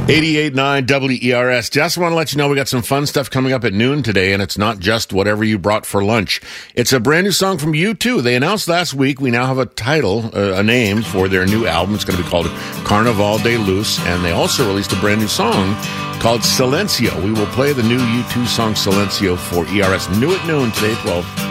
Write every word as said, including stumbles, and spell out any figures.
eighty-eight point nine W E R S. Just want to let you know we got some fun stuff coming up at noon today, and it's not just whatever you brought for lunch. It's a brand new song from U two. They announced last week we now have a title, uh, a name for their new album. It's going to be called Carnaval de Luz, and they also released a brand new song called Silencio. We will play the new U two song Silencio for E R S. New at noon today, twelve.